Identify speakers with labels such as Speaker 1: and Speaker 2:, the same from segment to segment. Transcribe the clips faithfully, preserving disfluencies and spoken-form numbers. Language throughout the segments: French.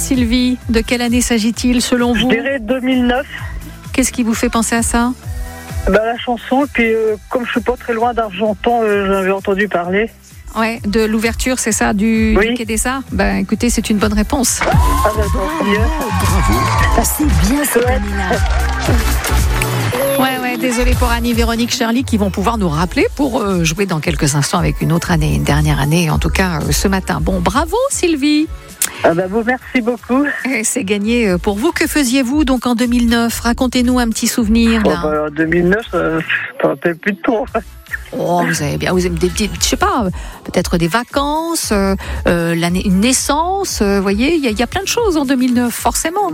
Speaker 1: Sylvie. De quelle année s'agit-il selon vous ?
Speaker 2: Je dirais deux mille neuf.
Speaker 1: Qu'est-ce qui vous fait penser à ça ?
Speaker 2: Bah, la chanson, puis euh, comme je suis pas très loin d'Argentan, euh, j'en avais entendu parler.
Speaker 1: Ouais, de l'ouverture, c'est ça, du,
Speaker 2: oui.
Speaker 1: du Quai des Arts ? Ben écoutez, c'est une bonne réponse.
Speaker 2: Ah bah, tant mieux.
Speaker 3: Bravo. C'est bien cette
Speaker 2: Ouais.
Speaker 3: année-là.
Speaker 1: Ouais, ouais, désolé pour Annie, Véronique, Shirley qui vont pouvoir nous rappeler pour euh, jouer dans quelques instants avec une autre année, une dernière année, en tout cas euh, ce matin. Bon, bravo Sylvie.
Speaker 2: Ah bah, vous, merci beaucoup.
Speaker 1: Et c'est gagné euh, pour vous. Que faisiez-vous donc en deux mille neuf ? Racontez-nous un petit souvenir.
Speaker 2: Oh,
Speaker 1: Là.
Speaker 2: bah, en deux mille neuf, euh, je me rappelle plus de tout.
Speaker 1: Oh, vous avez bien, vous avez des petites, je sais pas, peut-être des vacances, euh, euh, l'année, une naissance, vous euh, voyez, il y, y a plein de choses en deux mille neuf, forcément.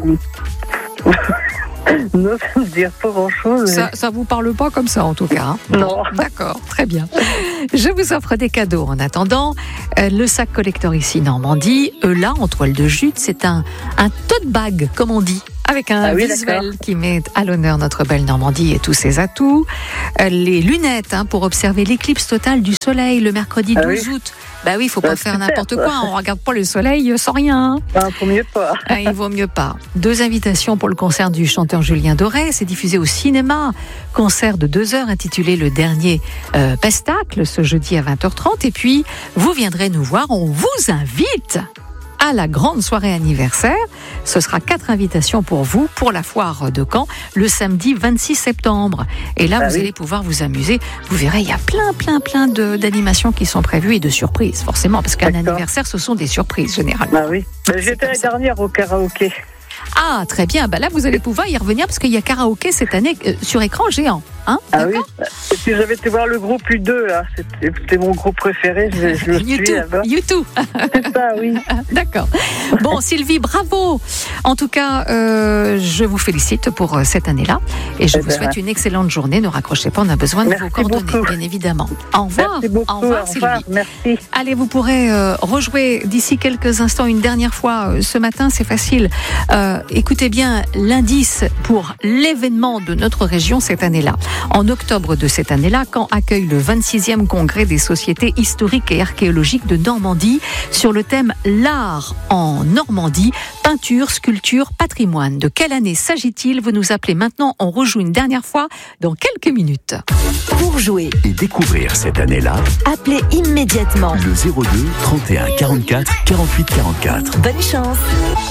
Speaker 2: Non, ça me dit pas grand-chose.
Speaker 1: Ça, ça vous parle pas comme ça, en tout cas. Hein.
Speaker 2: Non.
Speaker 1: D'accord, très bien. Je vous offre des cadeaux en attendant. Euh, le sac collector ici Normandie, euh, là en toile de jute, c'est un un tote bag, comme on dit. Avec un
Speaker 2: ah oui,
Speaker 1: visuel
Speaker 2: d'accord.
Speaker 1: qui met à l'honneur notre belle Normandie et tous ses atouts. Euh, les lunettes hein, pour observer l'éclipse totale du soleil le mercredi
Speaker 2: ah
Speaker 1: douze
Speaker 2: oui.
Speaker 1: août. Bah oui, il faut
Speaker 2: bah,
Speaker 1: pas faire
Speaker 2: super,
Speaker 1: n'importe
Speaker 2: ça.
Speaker 1: quoi. On regarde pas le soleil sans rien. Hein.
Speaker 2: Ah, faut mieux pas.
Speaker 1: Ah, il vaut mieux pas. Deux invitations pour le concert du chanteur Julien Doré. C'est diffusé au cinéma. Concert de deux heures intitulé Le Dernier euh, Pestacle, ce jeudi à vingt heures trente. Et puis, vous viendrez nous voir. On vous invite à la grande soirée anniversaire. Ce sera quatre invitations pour vous, pour la foire de Caen, le samedi vingt-six septembre. Et là,
Speaker 2: Ah
Speaker 1: vous
Speaker 2: oui.
Speaker 1: allez pouvoir vous amuser. Vous verrez, il y a plein, plein, plein de, d'animations qui sont prévues et de surprises, forcément, parce qu'un
Speaker 2: D'accord.
Speaker 1: anniversaire, ce sont des surprises, généralement.
Speaker 2: Ah oui. Bah,
Speaker 1: C'est
Speaker 2: j'étais
Speaker 1: comme
Speaker 2: l'année
Speaker 1: ça.
Speaker 2: dernière au karaoké.
Speaker 1: Ah, très bien. Bah là, vous allez pouvoir y revenir, parce qu'il y a karaoké cette année euh, sur écran géant. Hein,
Speaker 2: Ah oui.
Speaker 1: d'accord.
Speaker 2: Et puis j'avais été voir le groupe U deux, là. C'était, c'était mon groupe préféré. Je, je le suis
Speaker 1: YouTube,
Speaker 2: là-bas.
Speaker 1: YouTube.
Speaker 2: C'est ça, oui.
Speaker 1: D'accord. Bon, Sylvie, bravo. En tout cas, euh, je vous félicite pour euh, cette année-là. Et je
Speaker 2: Eh
Speaker 1: vous
Speaker 2: ben,
Speaker 1: souhaite une excellente journée. Ne raccrochez pas, on a besoin de
Speaker 2: Merci
Speaker 1: vos coordonnées,
Speaker 2: beaucoup.
Speaker 1: bien évidemment. Au revoir.
Speaker 2: Merci beaucoup.
Speaker 1: Au revoir,
Speaker 2: Au revoir.
Speaker 1: Sylvie.
Speaker 2: Merci.
Speaker 1: Allez, vous pourrez euh, rejouer d'ici quelques instants une dernière fois euh, ce matin, c'est facile. Euh, écoutez bien l'indice pour l'événement de notre région cette année-là. En octobre de cette année-là, Caen accueille le vingt-sixième congrès des sociétés historiques et archéologiques de Normandie sur le thème L'art en Normandie, peinture, sculpture, patrimoine. De quelle année s'agit-il ? Vous nous appelez maintenant, on rejoue une dernière fois dans quelques minutes.
Speaker 3: Pour jouer,
Speaker 4: Et découvrir cette année-là,
Speaker 3: appelez immédiatement.
Speaker 4: le zéro deux trente et un quarante-quatre quarante-huit quarante-quatre.
Speaker 3: Bonne chance.